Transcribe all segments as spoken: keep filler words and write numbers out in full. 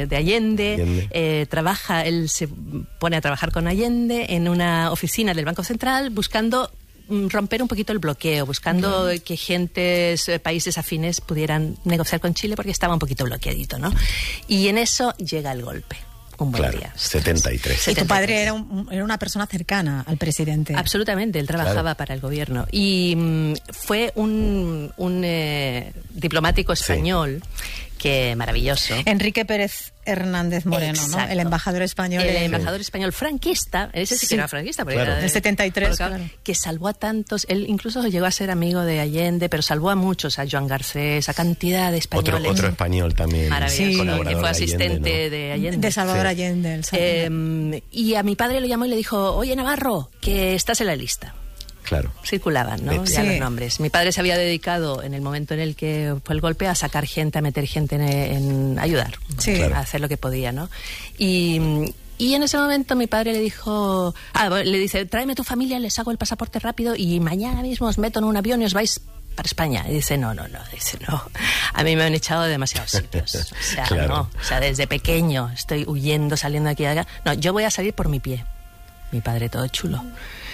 de Allende, Allende. Eh, trabaja, él se pone a trabajar con Allende en una oficina del Banco Central buscando romper un poquito el bloqueo, buscando uh-huh. que gentes, eh, países afines pudieran negociar con Chile porque estaba un poquito bloqueadito, ¿no? Y en eso llega el golpe. Un buen claro, día. setenta y tres. Y tu padre era, un, era una persona cercana al presidente. Absolutamente, él trabajaba claro. para el gobierno. Y mm, fue un, un eh, diplomático español sí. que maravilloso. Enrique Pérez Hernández Moreno, Exacto. ¿no? El embajador español. El en... embajador español franquista, ese sí, sí que era franquista, porque claro. era de, del setenta y tres, claro. que salvó a tantos, él incluso llegó a ser amigo de Allende, pero salvó a muchos, a Joan Garcés, a cantidad de españoles. Otro, otro español también. Maravilloso, sí. que fue asistente de Allende. ¿no? de Allende. De Salvador sí. Allende. El eh, y a mi padre lo llamó y le dijo, oye Navarro, que estás en la lista. Claro. Circulaban, ¿no? Sí. Ya los nombres. Mi padre se había dedicado, en el momento en el que fue el golpe, a sacar gente, a meter gente en, en ayudar, sí. claro. a hacer lo que podía, ¿no? Y, y en ese momento mi padre le dijo, ah, le dice, tráeme tu familia, les hago el pasaporte rápido y mañana mismo os meto en un avión y os vais para España. Y dice, no, no, no, dice, no, a mí me han echado de demasiados sitios. O sea, claro. no, o sea, desde pequeño estoy huyendo, saliendo de aquí y de acá. No, yo voy a salir por mi pie. Mi padre todo chulo.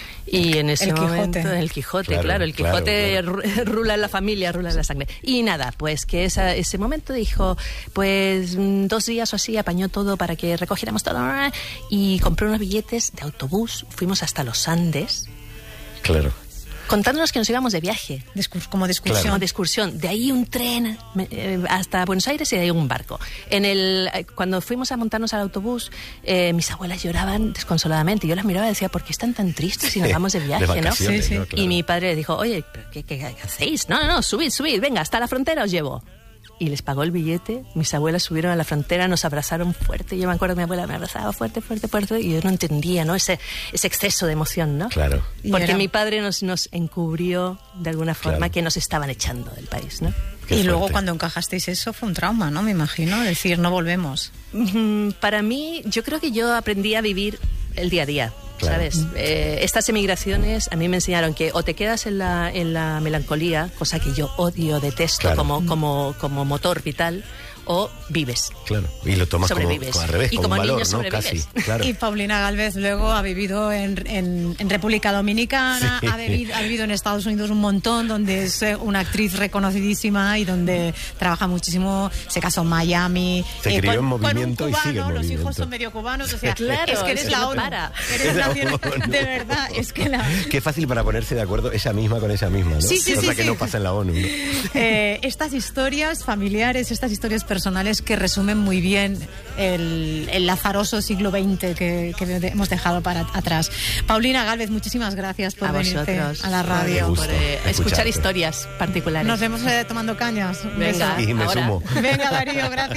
Y en ese el momento, Quijote. el Quijote, claro, claro, el Quijote claro, claro. rula en la familia, rula en la sangre. Y nada, pues que esa, ese momento dijo, pues dos días o así apañó todo para que recogiéramos todo y compró unos billetes de autobús, fuimos hasta los Andes. Claro. Contándonos que nos íbamos de viaje. Discurs, como de excursión. Claro. Como de excursión. De ahí un tren eh, hasta Buenos Aires y de ahí un barco. En el, eh, cuando fuimos a montarnos al autobús, eh, mis abuelas lloraban desconsoladamente. Yo las miraba y decía, ¿por qué están tan tristes si nos vamos de viaje? De ¿no? Sí, sí. ¿no? Claro. Y mi padre dijo, oye, ¿qué, qué, qué hacéis? No, no, no, subid, subid, venga, hasta la frontera os llevo. Y les pagó el billete, mis abuelas subieron a la frontera, nos abrazaron fuerte, yo me acuerdo que mi abuela me abrazaba fuerte, fuerte, fuerte, y yo no entendía, ¿no? Ese, ese exceso de emoción, ¿no? Claro. Porque era... mi padre nos, nos encubrió de alguna forma claro. que nos estaban echando del país, ¿no? Qué y fuerte. Luego cuando encajasteis eso fue un trauma, ¿no? Me imagino, decir, no volvemos. Para mí, yo creo que yo aprendí a vivir el día a día. Claro. ¿Sabes? Eh, estas emigraciones a mí me enseñaron que o te quedas en la, en la melancolía, cosa que yo odio, detesto claro. como, como, como motor vital, o vives. Claro, y lo tomas como, como al revés, y como, como un valor, niño ¿no? Casi, claro. Y Paulina Gálvez luego ha vivido en, en, en República Dominicana, sí. ha, vivido, ha vivido en Estados Unidos un montón, donde es una actriz reconocidísima y donde trabaja muchísimo, se casó en Miami. Se eh, crió con, en movimiento con un cubano, y sigue en los movimiento. hijos son medio cubanos, o sea, claro, es que eres la ONU. Para. Eres la ONU. De verdad, es que la... Qué fácil para ponerse de acuerdo ella misma con ella misma, ¿no? Sí, sí, Cosa sí, que sí. no pasa en la ONU, ¿no? Eh, estas historias familiares, estas historias personales que resumen muy bien el, el lazaroso siglo veinte que, que hemos dejado para atrás. Paulina Gálvez, muchísimas gracias por a venirte vosotros, a la radio. por eh, escuchar historias particulares. Nos vemos eh, tomando cañas. Venga, y me ahora. sumo. Venga, Darío, gracias.